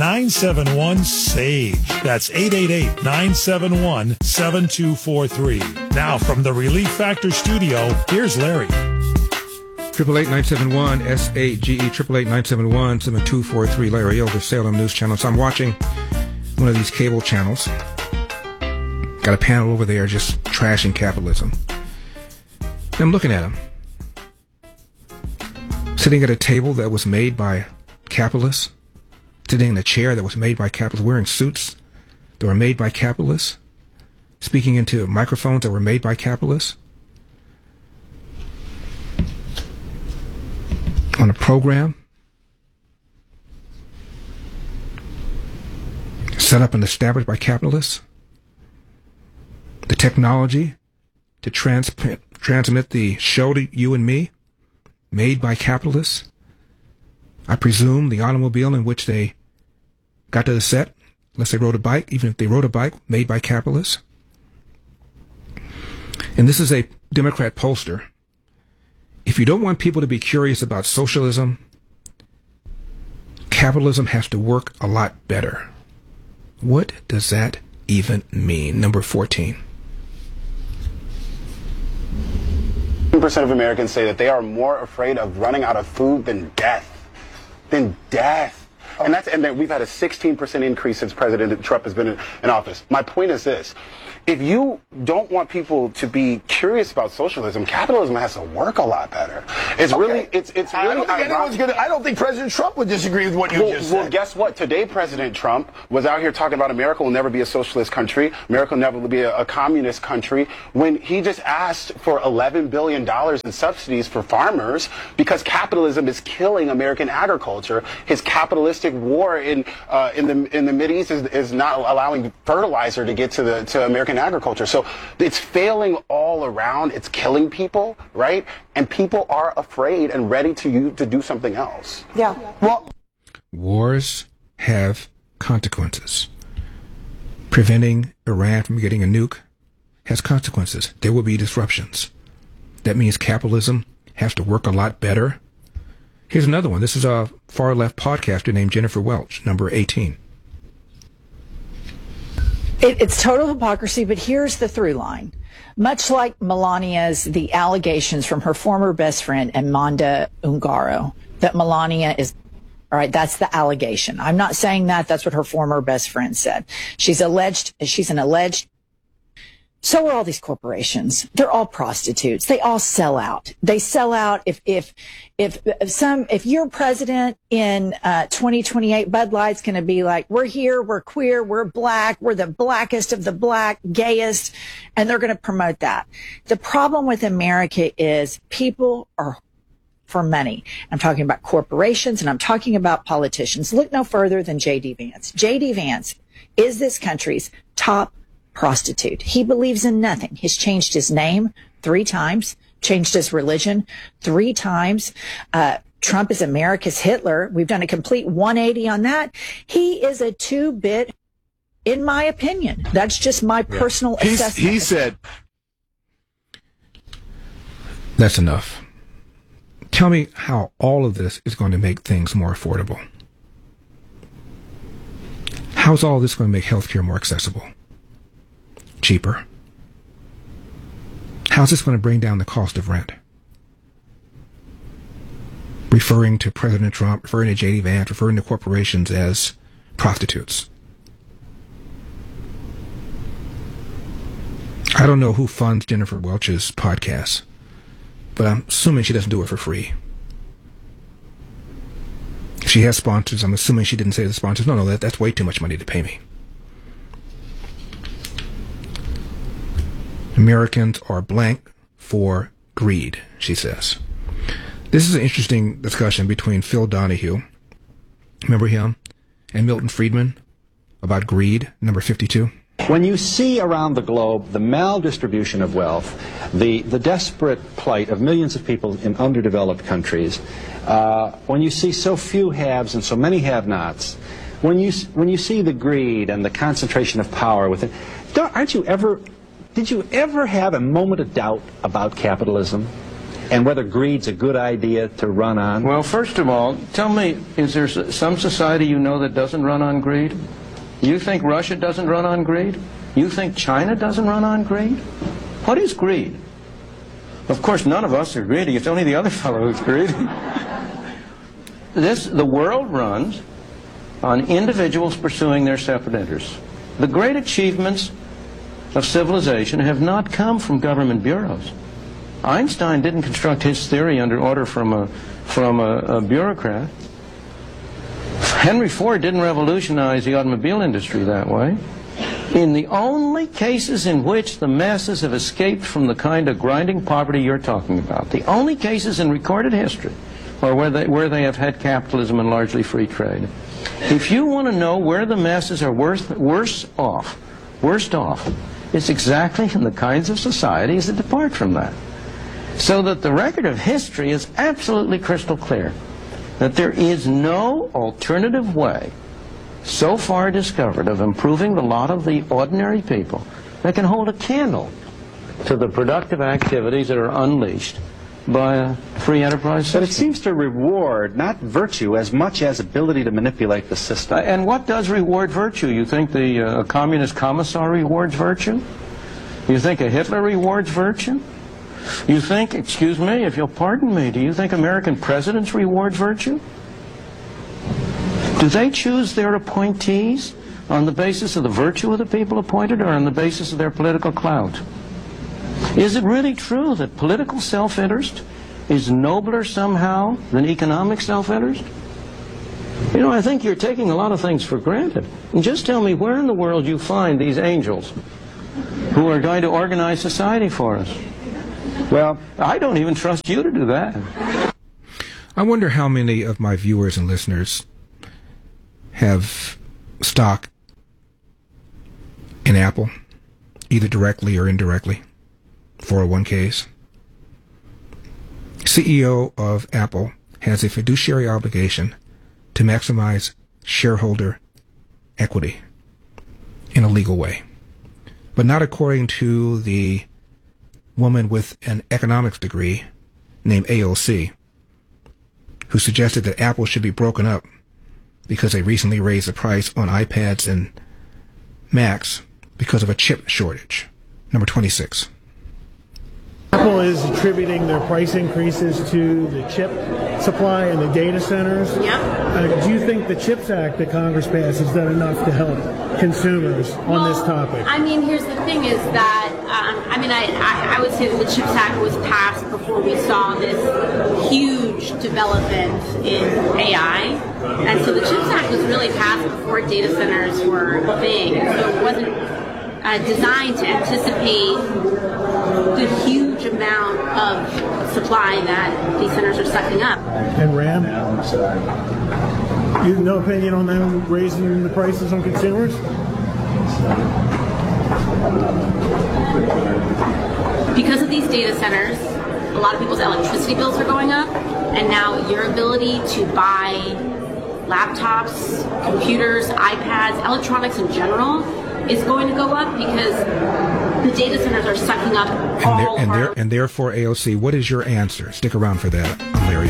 888-971-SAGE. That's 888-971-7243. Now from the Relief Factor studio, here's Larry. 888-971-SAGE, 888-971-7243, Larry Elder, Salem News Channel. So I'm watching one of these cable channels. Got a panel over there just trashing capitalism. And I'm looking at them. Sitting at a table that was made by capitalists. Sitting in a chair that was made by capitalists. Wearing suits that were made by capitalists. Speaking into microphones that were made by capitalists. On a program set up and established by capitalists. The technology to transmit the show to you and me, made by capitalists. I presume the automobile in which they got to the set, unless they rode a bike, even if they rode a bike, made by capitalists. And this is a Democrat pollster. If you don't want people to be curious about socialism, capitalism has to work a lot better. What does that even mean? Number 14. 10% of Americans say that they are more afraid of running out of food than death. And then we've had a 16% increase since President Trump has been in office. My point is this. If you don't want people to be curious about socialism, capitalism has to work a lot better. It's really, it's really. I don't think President Trump would disagree with what you just said. Well, guess what? Today, President Trump was out here talking about America will never be a socialist country. America will never be a communist country. When he just asked for $11 billion in subsidies for farmers because capitalism is killing American agriculture. His capitalistic war in the Mideast is not allowing fertilizer to get to American agriculture. So it's failing all around. It's killing people, right? And people are afraid and ready to do something else. Yeah. Well, wars have consequences. Preventing Iran from getting a nuke has consequences. There will be disruptions. That means capitalism has to work a lot better. Here's another one. This is a far-left podcaster named Jennifer Welch, number 18. It's total hypocrisy, but here's the through line. Much like Melania's, the allegations from her former best friend, Amanda Ungaro, that Melania is, all right, that's the allegation. I'm not saying that. That's what her former best friend said. She's an alleged. So are all these corporations. They're all prostitutes. They all sell out. They sell out. If you're president in 2028, Bud Light's going to be like, we're here, we're queer, we're black, we're the blackest of the black, gayest, and they're going to promote that. The problem with America is people are for money. I'm talking about corporations and I'm talking about politicians. Look no further than J.D. Vance. J.D. Vance is this country's top prostitute. He believes in nothing. He's changed his name 3 times, changed his religion 3 times. Trump is America's Hitler. We've done a complete 180 on that. He is a 2-bit, in my opinion. That's just my personal assessment. He said, that's enough. Tell me how all of this is going to make things more affordable. How's all this going to make healthcare more accessible? Cheaper? How's this going to bring down the cost of rent? Referring to President Trump, referring to J.D. Vance, referring to corporations as prostitutes. I don't know who funds Jennifer Welch's podcast, but I'm assuming she doesn't do it for free. If she has sponsors, I'm assuming she didn't say to the sponsors, no, that's way too much money to pay me. Americans are blank for greed, she says. This is an interesting discussion between Phil Donahue, remember him, and Milton Friedman about greed, number 52. When you see around the globe the maldistribution of wealth, the desperate plight of millions of people in underdeveloped countries, when you see so few haves and so many have-nots, when you see the greed and the concentration of power within, did you ever have a moment of doubt about capitalism? and whether greed's a good idea to run on? Well, first of all, tell me, is there some society you know that doesn't run on greed? You think Russia doesn't run on greed? You think China doesn't run on greed? What is greed? Of course, none of us are greedy. It's only the other fellow who's greedy. The world runs on individuals pursuing their separate interests. The great achievements of civilization have not come from government bureaus. Einstein didn't construct his theory under order from a bureaucrat. Henry Ford didn't revolutionize the automobile industry that way. In the only cases in which the masses have escaped from the kind of grinding poverty you're talking about, the only cases in recorded history are where they have had capitalism and largely free trade. If you want to know where the masses are worse off, it's exactly in the kinds of societies that depart from that. So that the record of history is absolutely crystal clear, that there is no alternative way so far discovered of improving the lot of the ordinary people that can hold a candle to the productive activities that are unleashed by a free enterprise system. But it seems to reward not virtue as much as ability to manipulate the system. And what does reward virtue? You think the communist commissar rewards virtue? You think a Hitler rewards virtue? You think, excuse me, if you'll pardon me, do you think American presidents reward virtue? Do they choose their appointees on the basis of the virtue of the people appointed or on the basis of their political clout? Is it really true that political self-interest is nobler somehow than economic self-interest? You know, I think you're taking a lot of things for granted. And just tell me where in the world you find these angels who are going to organize society for us. Well, I don't even trust you to do that. I wonder how many of my viewers and listeners have stock in Apple, either directly or indirectly, 401ks. CEO of Apple has a fiduciary obligation to maximize shareholder equity in a legal way, but not according to the woman with an economics degree named AOC, who suggested that Apple should be broken up because they recently raised the price on iPads and Macs because of a chip shortage. Number 26. Apple is attributing their price increases to the chip supply and the data centers. Yep. Do you think the CHIPS Act that Congress passed has done enough to help consumers on this topic? I mean, here's the thing is that, I would say that the CHIPS Act was passed before we saw this huge development in AI. And so the CHIPS Act was really passed before data centers were a thing. So it wasn't designed to anticipate the huge amount of supply that these centers are sucking up. And RAM? You have no opinion on them raising the prices on consumers? Because of these data centers, a lot of people's electricity bills are going up, and now your ability to buy laptops, computers, iPads, electronics in general is going to go up because the data centers are sucking up all and therefore, AOC, what is your answer? Stick around for that. I'm Larry